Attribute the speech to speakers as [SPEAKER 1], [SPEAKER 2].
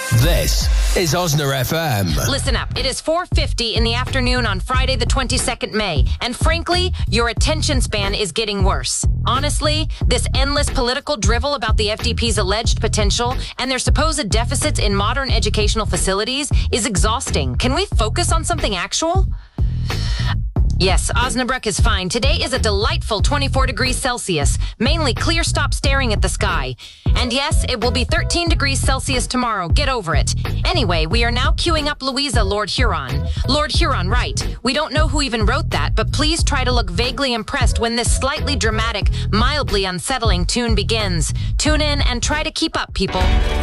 [SPEAKER 1] This is Osner FM.
[SPEAKER 2] Listen up. It is 4:50 in the afternoon on Friday, the 22nd May. And frankly, your attention span is getting worse. Honestly, this endless political drivel about the FDP's alleged potential and their supposed deficits in modern educational facilities is exhausting. Can we focus on something actual? Yes, Osnabrück is fine. Today is a delightful 24 degrees Celsius, mainly clear, stop staring at the sky. And yes, it will be 13 degrees Celsius tomorrow. Get over it. Anyway, we are now queuing up Louisa, Lord Huron. Lord Huron, right. We don't know who even wrote that, but please try to look vaguely impressed when this slightly dramatic, mildly unsettling tune begins. Tune in and try to keep up, people.